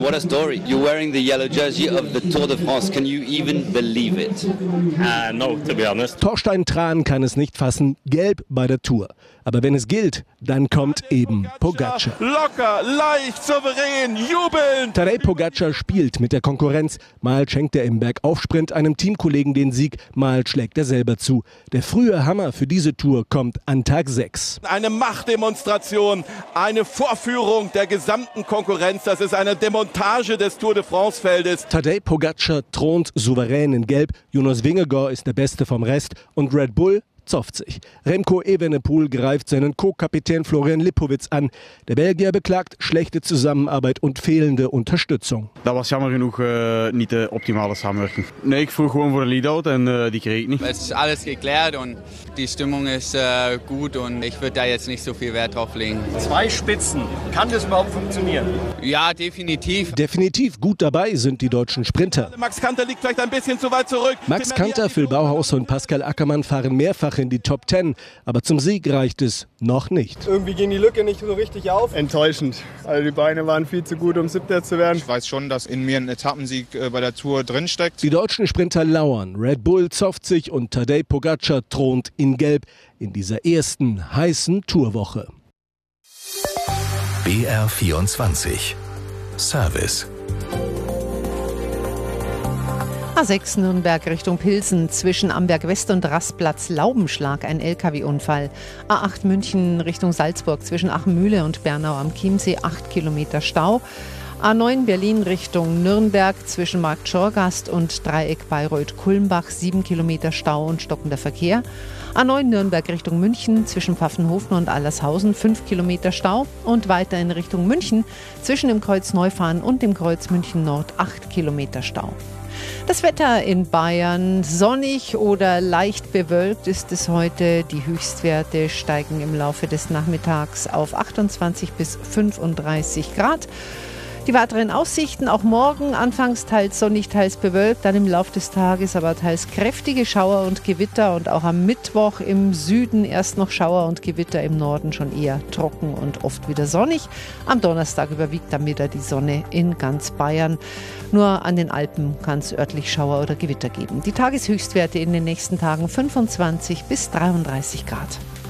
What a story. You're wearing the yellow jersey of the Tour de France. Can you even believe it? No, to be honest. Thorstein Tran kann es nicht fassen, gelb bei der Tour. Aber wenn es gilt, dann kommt eben Pogačar. Locker, leicht, souverän, jubelnd. Tadej Pogačar spielt mit der Konkurrenz. Mal schenkt er im Bergaufsprint einem Teamkollegen den Sieg, mal schlägt er selber zu. Der frühe Hammer für diese Tour kommt an Tag 6. Eine Machtdemonstration, eine Vorführung der gesamten Konkurrenz. Das ist eine Demontage des Tour de France-Feldes. Tadej Pogačar thront souverän in Gelb. Jonas Vingegaard ist der Beste vom Rest und Red Bull zofft sich. Remco Evenepoel greift seinen Co-Kapitän Florian Lipowitz an. Der Belgier beklagt schlechte Zusammenarbeit und fehlende Unterstützung. Dat was jammer genoeg niet de optimale samenwerking. Nee, ik vroeg gewoon voor een lead-out en die kreeg ik niet. Es ist alles geklärt und die Stimmung ist gut und ich würde da jetzt nicht so viel Wert drauf legen. 2 Spitzen. Kann das überhaupt funktionieren? Ja, definitiv. Definitiv gut dabei sind die deutschen Sprinter. Max Kanter liegt vielleicht ein bisschen zu weit zurück. Max Kanter, Phil Bauhaus und Pascal Ackermann fahren mehrfach in die Top 10, aber zum Sieg reicht es noch nicht. Irgendwie ging die Lücke nicht so richtig auf. Enttäuschend. Also die Beine waren viel zu gut, um 7. zu werden. Ich weiß schon, dass in mir ein Etappensieg bei der Tour drinsteckt. Die deutschen Sprinter lauern. Red Bull zofft sich und Tadej Pogačar thront in Gelb in dieser ersten heißen Tourwoche. BR24 Service. A6 Nürnberg Richtung Pilsen, zwischen Amberg West und Rastplatz Laubenschlag, ein LKW-Unfall. A8 München Richtung Salzburg, zwischen Achenmühle und Bernau am Chiemsee, 8 Kilometer Stau. A9 Berlin Richtung Nürnberg, zwischen Markt Schorgast und Dreieck Bayreuth-Kulmbach, 7 Kilometer Stau und stockender Verkehr. A9 Nürnberg Richtung München, zwischen Pfaffenhofen und Allershausen, 5 Kilometer Stau. Und weiter in Richtung München, zwischen dem Kreuz Neufahren und dem Kreuz München Nord, 8 Kilometer Stau. Das Wetter in Bayern, sonnig oder leicht bewölkt ist es heute. Die Höchstwerte steigen im Laufe des Nachmittags auf 28 bis 35 Grad. Die weiteren Aussichten, auch morgen anfangs teils sonnig, teils bewölkt, dann im Laufe des Tages aber teils kräftige Schauer und Gewitter und auch am Mittwoch im Süden erst noch Schauer und Gewitter, im Norden schon eher trocken und oft wieder sonnig. Am Donnerstag überwiegt dann wieder die Sonne in ganz Bayern. Nur an den Alpen kann es örtlich Schauer oder Gewitter geben. Die Tageshöchstwerte in den nächsten Tagen 25 bis 33 Grad.